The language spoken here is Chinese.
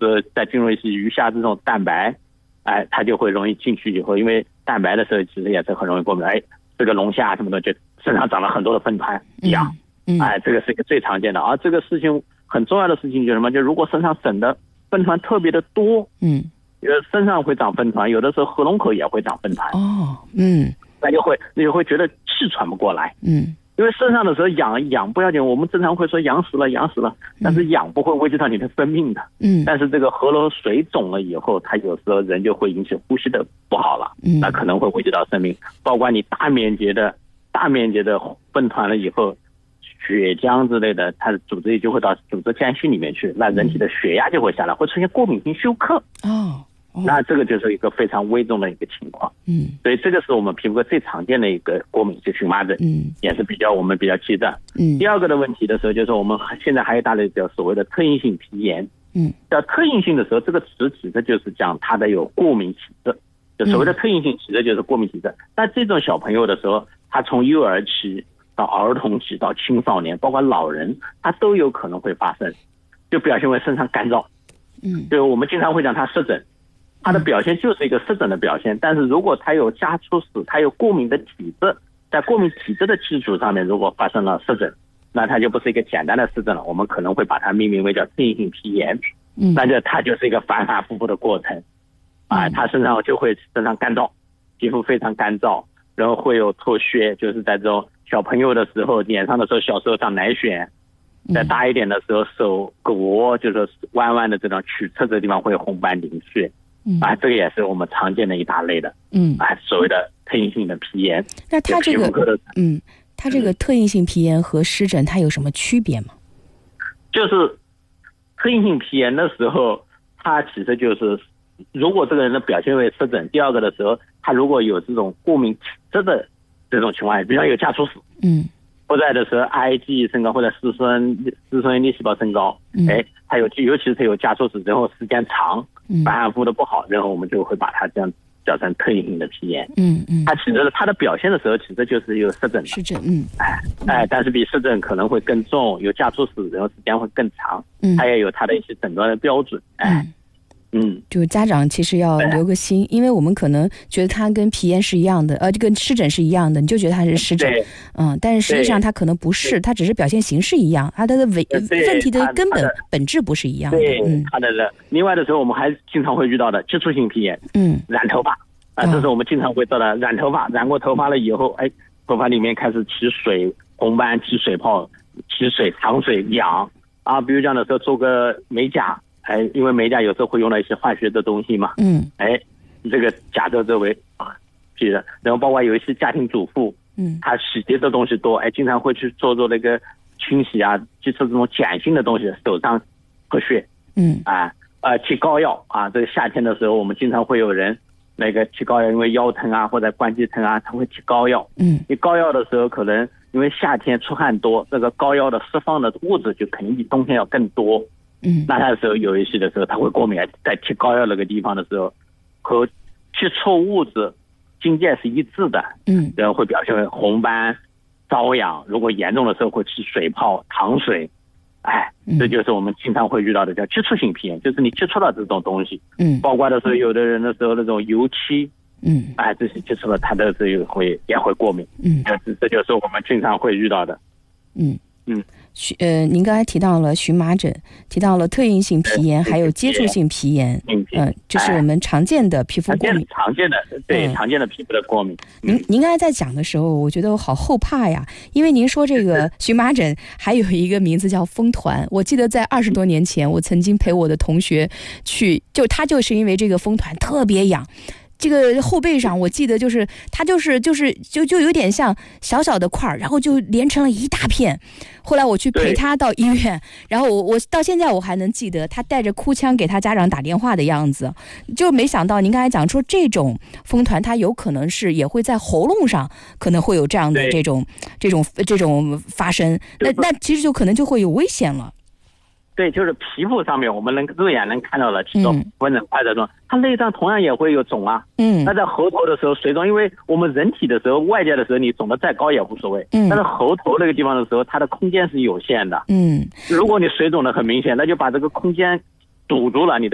时候再进入一些鱼虾这种蛋白，它就会容易进去以后，因为蛋白的时候其实也是很容易过敏。这个龙虾什么的就身上长了很多的粪团痒，这个是一个最常见的。而这个事情很重要的事情就是什么？就如果身上省的粪团特别的多，身上会长粪团，有的时候喉咙口也会长粪团。那就会觉得气喘不过来。因为身上的时候痒不要紧，我们正常会说痒死了，但是痒不会危及到你的生命的。但是这个喉咙水肿了以后，它有时候人就会引起呼吸的不好了，那可能会危及到生命。包括你大面积的粪团了以后，血浆之类的，它的组织液就会到组织间隙里面去，那人体的血压就会下来，会出现过敏性休克。那这个就是一个非常危重的一个情况。所以这个是我们皮肤科最常见的一个过敏性荨麻疹，也是我们比较忌惮。第二个的问题的时候，就是我们现在还有大的叫所谓的特应性皮炎。叫特应性的时候，这个词其实就是讲它的有过敏体质，就所谓的特应性体质就是过敏体质。那这种小朋友的时候，他从幼儿期到儿童期到青少年，包括老人，他都有可能会发生，就表现为身上干燥。就我们经常会讲他湿疹。它的表现就是一个湿疹的表现，但是如果它有家族史，它有过敏的体质，在过敏体质的基础上面，如果发生了湿疹，那它就不是一个简单的湿疹了，我们可能会把它命名为叫特应性皮炎。那它就是一个反反复复的过程。它身上就会身上干燥，皮肤非常干燥，然后会有脱屑，就是在这种小朋友的时候，脸上的时候，小时候长奶癣，再大一点的时候，手胳膊就是弯弯的这种曲侧的地方会红斑鳞屑。这个也是我们常见的一大类的，所谓的特应性的皮炎。 那它这个，它这个特应性皮炎和湿疹它有什么区别吗？ 就是特应性皮炎的时候，它其实就是如果这个人的表现为湿疹，第二个的时候，他如果有这种过敏体质的这种情况下，比方有家族史，不在的时候 IgE 升高或者嗜酸盐粒细胞升高，它尤其是它有家族史，然后时间长，反复的不好，然后我们就会把它这样叫成特应性的皮炎。它其实它的表现的时候，其实就是有湿疹，但是比湿疹可能会更重，有家族史，然后时间会更长，它也有它的一些诊断的标准。 就家长其实要留个心，因为我们可能觉得它跟皮炎是一样的，这跟湿疹是一样的，你就觉得它是湿疹，但是实际上它可能不是，它只是表现形式一样，它的问题的根本质不是一样的。 它的另外的时候，我们还经常会遇到的接触性皮炎，染头发这是我们经常会到的染头发，染过头发了以后，头发里面开始起水、红斑、起水泡、起水、淌水、痒比如这样的时候做个美甲。因为美甲有时候会用到一些化学的东西嘛，这个甲周周围皮的，然后包括有一些家庭主妇，她洗涤的东西多，经常会去做那个清洗去做这种碱性的东西，手上喝血，贴膏药这个夏天的时候，我们经常会有人那个贴膏药，因为腰疼或者关节疼他会贴膏药，贴膏药的时候，可能因为夏天出汗多，这个膏药的释放的物质就肯定比冬天要更多。那它的时候有一些的时候它会过敏，在贴膏药那个地方的时候和接触物质经界是一致的，然后会表现为红斑、瘙痒，如果严重的时候会起水泡、淌水，这就是我们经常会遇到的叫接触性皮炎，就是你接触到这种东西，包括的时候有的人的时候那种油漆，这些接触了它的这也会过敏，这就是我们经常会遇到的。 您刚才提到了荨麻疹，提到了特应性皮炎，还有接触性皮炎，这是我们常见的皮肤过敏， 常见的皮肤的过敏。 您刚才在讲的时候，我觉得我好后怕呀，因为您说这个荨麻疹还有一个名字叫风团。我记得在20多年前，我曾经陪我的同学去，他就是因为这个风团特别痒。这个后背上我记得就是它就有点像小小的块儿，然后就连成了一大片。后来我去陪他到医院，然后我到现在我还能记得他带着哭腔给他家长打电话的样子。就没想到您刚才讲说这种风团它有可能是也会在喉咙上可能会有这样的这种发生，那其实就可能就会有危险了。 对，就是皮肤上面我们肉眼能看到了其中温疹块这种，它内脏同样也会有肿那在喉头的时候水肿，因为我们人体的时候外界的时候你肿得再高也无所谓，但是喉头那个地方的时候它的空间是有限的，如果你水肿的很明显，那就把这个空间堵住了，你的